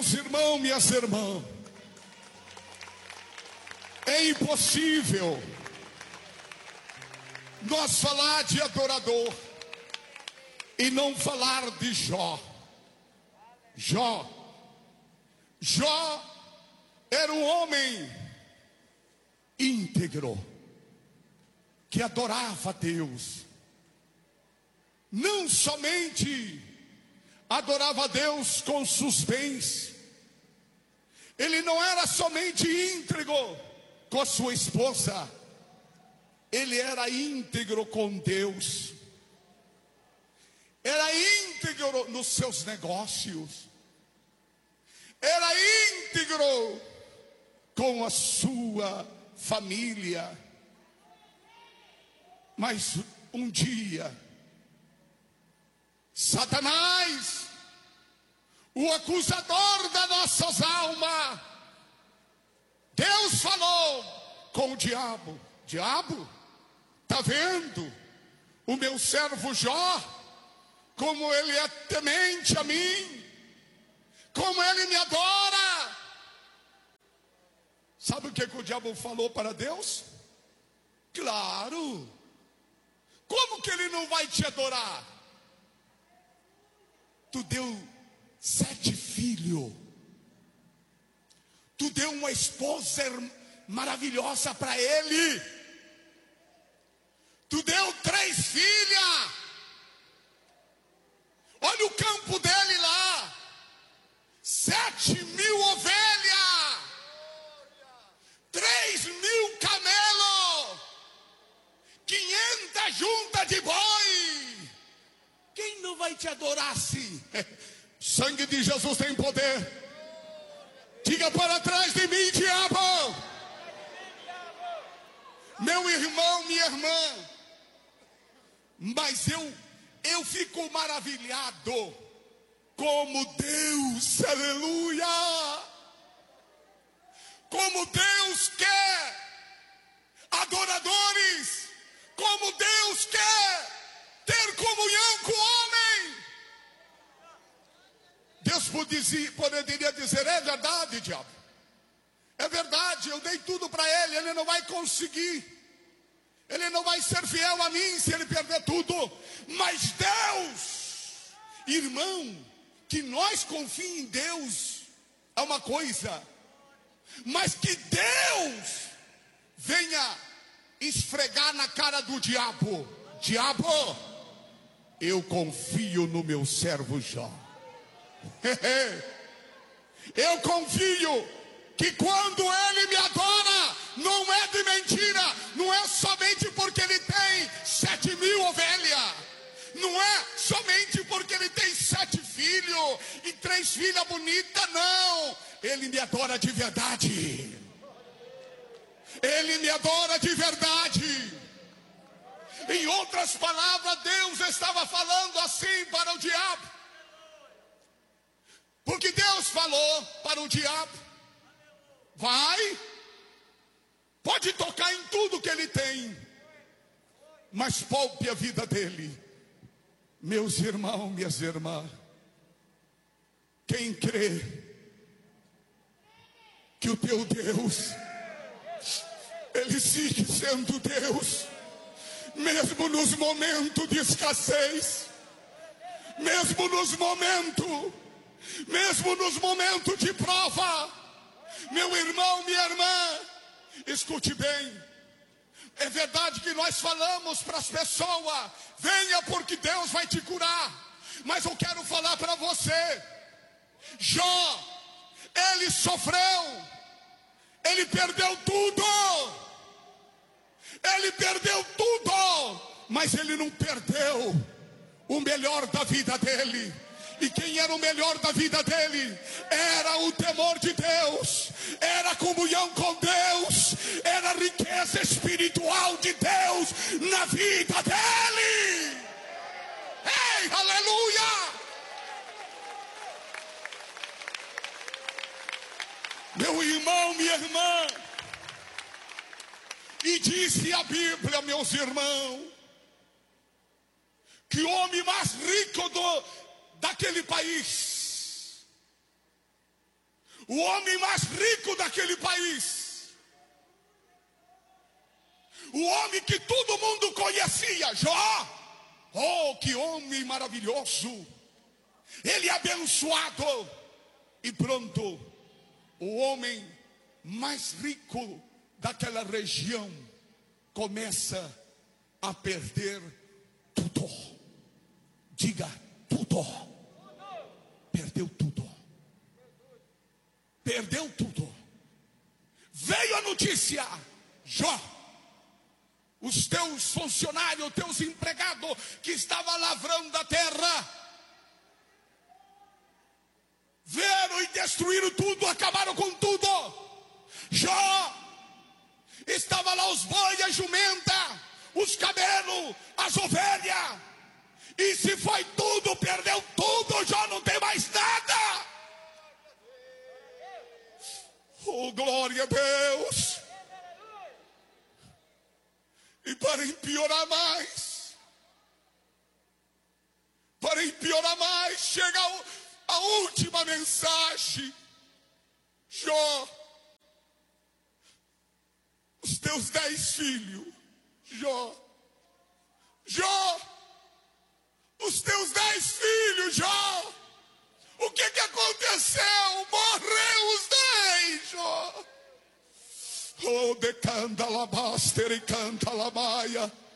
Meus irmãos, minhas irmãs, é impossível nós falar de adorador e não falar de Jó. Jó era um homem íntegro, que adorava a Deus. Não somente adorava a Deus com seus bens, ele não era somente íntegro com a sua esposa, ele era íntegro com Deus, era íntegro nos seus negócios, era íntegro com a sua família. Mas um dia, Satanás, o acusador das nossas almas, Deus falou com o diabo: diabo, está vendo o meu servo Jó, como ele é temente a mim, como ele me adora. Sabe o que o diabo falou para Deus? Claro, como que ele não vai te adorar? Tu deu 7 filhos, tu deu uma esposa maravilhosa para ele, tu deu 3 filhas, olha o campo dele lá, 7.000 ovelhas, 3.000 camelos, 500 juntas de boi. Quem não vai te adorar assim? Sangue de Jesus tem poder. Diga para trás de mim, diabo. Meu irmão, minha irmã. Mas eu fico maravilhado como Deus, aleluia, como Deus quer adoradores, como Deus quer ter comunhão com o homem. Deus poderia dizer: é verdade, diabo, é verdade, eu dei tudo para ele, ele não vai conseguir, ele não vai ser fiel a mim se ele perder tudo. Mas Deus, irmão, que nós confiemos em Deus é uma coisa, mas que Deus venha esfregar na cara do diabo: diabo, eu confio no meu servo Jó. Eu confio que quando ele me adora, não é de mentira, não é somente porque ele tem 7.000 ovelhas, não é somente porque ele tem 7 filhos e 3 filhas bonitas, não. Ele me adora de verdade. Ele me adora de verdade. Em outras palavras, Deus estava falando assim para o diabo, porque Deus falou para o diabo: vai, pode tocar em tudo que ele tem, mas poupe a vida dele. Meus irmãos, minhas irmãs, quem crê que o teu Deus, ele sigue sendo Deus, mesmo nos momentos de escassez, mesmo nos momentos de prova. Meu irmão, minha irmã, escute bem. É verdade que nós falamos para as pessoas: venha porque Deus vai te curar. Mas eu quero falar para você: Jó, ele sofreu, ele perdeu tudo, mas ele não perdeu o melhor da vida dele. E quem era o melhor da vida dele? Era o temor de Deus, era a comunhão com Deus, era a riqueza espiritual de Deus na vida dele. Ei, aleluia! Meu irmão, minha irmã, e disse a Bíblia, meus irmãos, que o homem mais rico daquele país o homem mais rico daquele país, o homem que todo mundo conhecia, Jó. Oh, que homem maravilhoso! Ele é abençoado. E pronto, o homem mais rico daquela região começa a perder tudo. Diga, tudo. Perdeu tudo. Perdeu tudo. Veio a notícia: Jó, os teus funcionários, os teus empregados que estavam lavrando a terra, vieram e destruíram tudo, acabaram com tudo. Jó, estava lá os bois, a jumenta, os camelos, as ovelhas, e se foi tudo, perdeu tudo. Jó não tem mais nada. Oh, glória a Deus. E para empeorar mais, chega a última mensagem: Jó, os teus 10 filhos, Jó, os teus 10 filhos, Jó, o que aconteceu? Morreu os 10, Jó. Oh, decanta labaster e canta lamaia.